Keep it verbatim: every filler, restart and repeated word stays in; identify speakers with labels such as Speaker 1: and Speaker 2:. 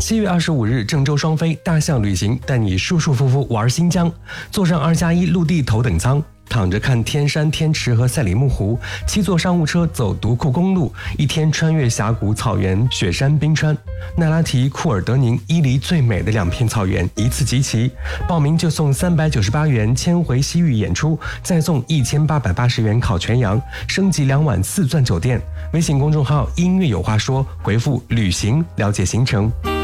Speaker 1: 七月二十五日，郑州双飞大象旅行带你舒舒服服玩新疆，坐上二加一陆地头等舱，躺着看天山、天池和赛里木湖，七座商务车走独库公路，一天穿越峡谷、草原、雪山、冰川，奈拉提、库尔德宁、伊犁最美的两片草原一次集齐。报名就送三百九十八元千回西域演出，再送一千八百八十元烤全羊，升级两晚四钻酒店。微信公众号音乐有话说，回复旅行了解行程。